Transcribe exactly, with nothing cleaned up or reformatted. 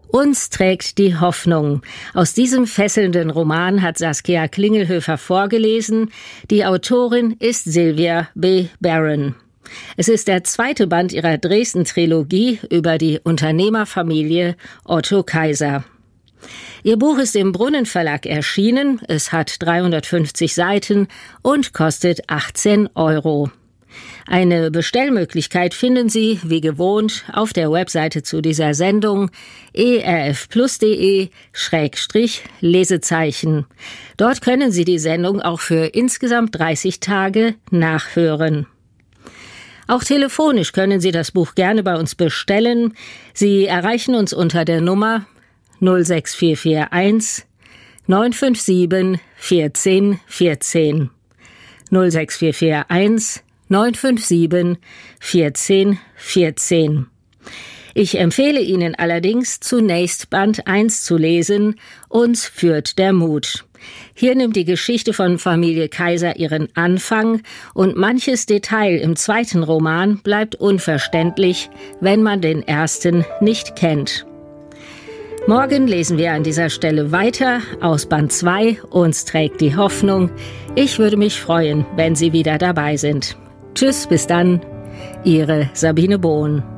Uns trägt die Hoffnung. Aus diesem fesselnden Roman hat Saskia Klingelhöfer vorgelesen. Die Autorin ist Sylvia B. Barron. Es ist der zweite Band ihrer Dresden-Trilogie über die Unternehmerfamilie Otto Kaiser. Ihr Buch ist im Brunnen Verlag erschienen. Es hat dreihundertfünfzig Seiten und kostet achtzehn Euro. Eine Bestellmöglichkeit finden Sie, wie gewohnt, auf der Webseite zu dieser Sendung e r f plus punkt d e Schrägstrich Lesezeichen. Dort können Sie die Sendung auch für insgesamt dreißig Tage nachhören. Auch telefonisch können Sie das Buch gerne bei uns bestellen. Sie erreichen uns unter der Nummer null sechs vier vier eins neun fünf sieben eins vier eins vier null sechs vier vier eins neun fünf sieben eins vier eins vier. Ich empfehle Ihnen allerdings, zunächst Band eins zu lesen. Uns führt der Mut. Hier nimmt die Geschichte von Familie Kaiser ihren Anfang und manches Detail im zweiten Roman bleibt unverständlich, wenn man den ersten nicht kennt. Morgen lesen wir an dieser Stelle weiter aus Band zwei. Uns trägt die Hoffnung. Ich würde mich freuen, wenn Sie wieder dabei sind. Tschüss, bis dann, Ihre Sabine Bohn.